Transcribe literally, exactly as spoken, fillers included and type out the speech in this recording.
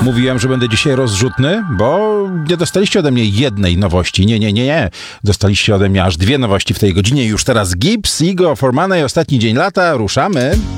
Mówiłem, że będę dzisiaj rozrzutny, bo nie dostaliście ode mnie jednej nowości. Nie, nie, nie, nie. Dostaliście ode mnie aż dwie nowości w tej godzinie. Już teraz Gibbs, Igo, Formana i ostatni dzień lata. Ruszamy.